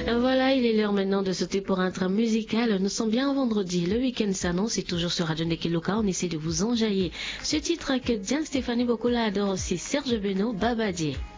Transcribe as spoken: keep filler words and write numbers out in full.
Voilà, il est l'heure maintenant de sauter pour un train musical. Nous sommes bien vendredi, le week-end s'annonce et toujours sur Radio Nekiloka, on essaie de vous enjailler. Ce titre que Diane Stéphanie Bokola adore aussi, Serge Beno, Babadier.